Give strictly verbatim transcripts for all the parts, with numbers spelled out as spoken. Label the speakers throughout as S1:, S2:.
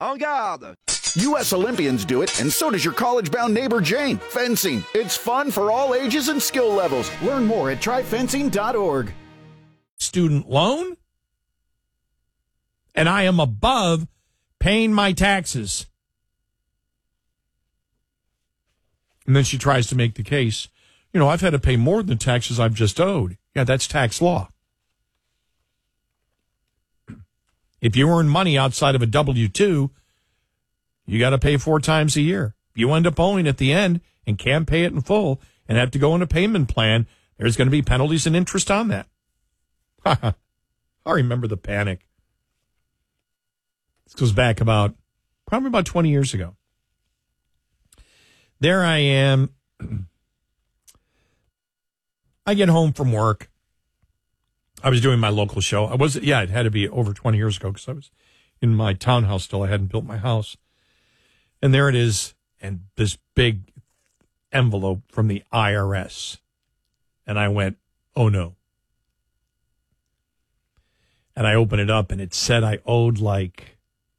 S1: En garde!
S2: U S Olympians do it, and so does your college-bound neighbor Jane. Fencing. It's fun for all ages and skill levels. Learn more at try fencing dot org.
S3: Student loan, and I am above paying my taxes. And then she tries to make the case, you know, I've had to pay more than the taxes I've just owed. Yeah, that's tax law. If you earn money outside of a W two, you got to pay four times a year. If you end up owing at the end and can't pay it in full and have to go on a payment plan, there's going to be penalties and interest on that. I remember the panic. This goes back about, probably about twenty years ago. There I am. I get home from work. I was doing my local show. I was, yeah, it had to be over twenty years ago because I was in my townhouse still. I hadn't built my house. And there it is, and this big envelope from the I R S. And I went, oh no. And I opened it up, and it said I owed like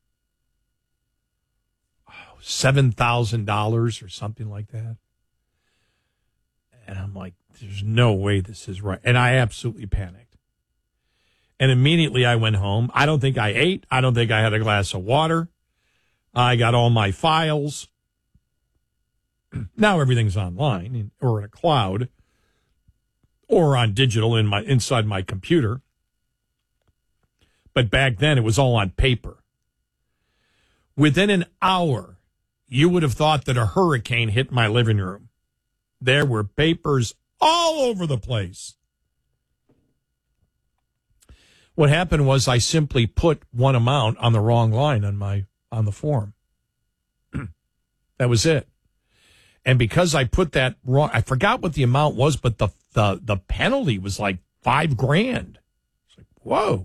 S3: oh, seven thousand dollars or something like that. And I'm like, there's no way this is right. And I absolutely panicked. And immediately I went home. I don't think I ate. I don't think I had a glass of water. I got all my files. Now everything's online or in a cloud or on digital in my inside my computer. But back then it was all on paper. Within an hour, you would have thought that a hurricane hit my living room. There were papers all over the place. What happened was I simply put one amount on the wrong line on my on the form. That was it. And because I put that wrong, I forgot what the amount was, but the the, the penalty was like five grand. It's like, whoa.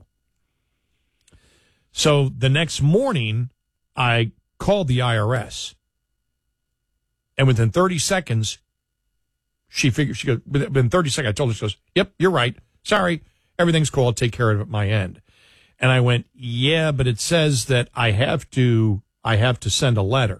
S3: So the next morning, I called the I R S. And within thirty seconds, she figured, she goes, within thirty seconds, I told her, she goes, yep, you're right. Sorry. Everything's cool. I'll take care of it at my end. And I went, yeah, but it says that I have to, I have to send a letter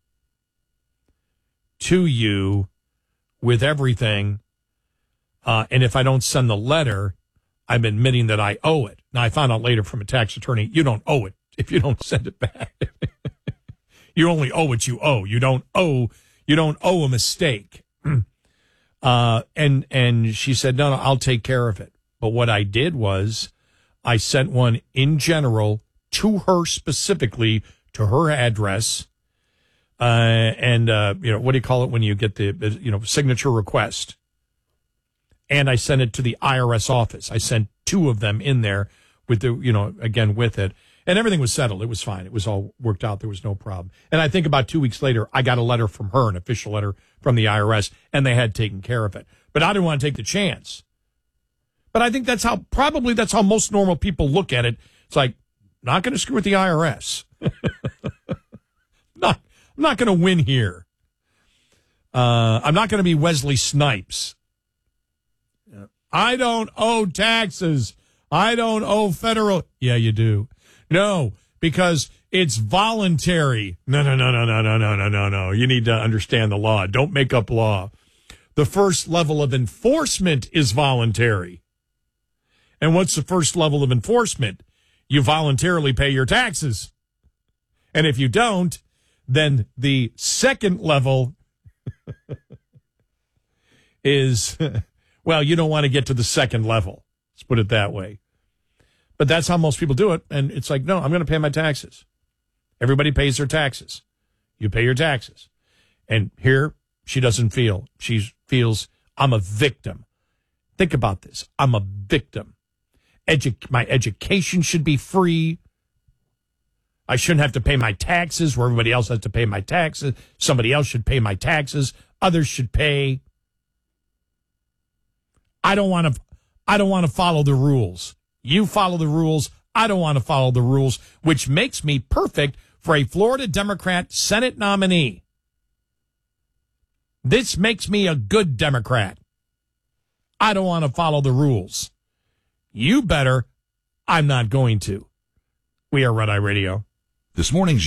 S3: to you with everything. Uh, and if I don't send the letter, I'm admitting that I owe it. Now, I found out later from a tax attorney, you don't owe it if you don't send it back. You only owe what you owe. You don't owe, you don't owe a mistake. uh, and, and she said, no, no, I'll take care of it. But what I did was I sent one in general to her specifically, to her address. Uh, and, uh, you know, what do you call it when you get the, you know, signature request? And I sent it to the I R S office. I sent two of them in there with the, you know, again, with it. And everything was settled. It was fine. It was all worked out. There was no problem. And I think about two weeks later, I got a letter from her, an official letter from the I R S, and they had taken care of it. But I didn't want to take the chance. But I think that's how, probably that's how most normal people look at it. It's like, not going to screw with the I R S. not, I'm not going to win here. Uh, I'm not going to be Wesley Snipes. I don't owe taxes. I don't owe federal. Yeah, you do. No, because it's voluntary. No, no, no, no, no, no, no, no, no, no. You need to understand the law. Don't make up law. The first level of enforcement is voluntary. And what's the first level of enforcement? You voluntarily pay your taxes. And if you don't, then the second level is, well, you don't want to get to the second level. Let's put it that way. But that's how most people do it. And it's like, no, I'm going to pay my taxes. Everybody pays their taxes. You pay your taxes. And here, she doesn't feel. She feels, I'm a victim. Think about this. I'm a victim. Edu- my education should be free. I shouldn't have to pay my taxes where everybody else has to pay my taxes. Somebody else should pay my taxes. Others should pay. I don't want to, I don't want to follow the rules. You follow the rules. I don't want to follow the rules, which makes me perfect for a Florida Democrat Senate nominee. This makes me a good Democrat. I don't want to follow the rules. You better. I'm not going to. We are Red Eye Radio.
S4: This morning's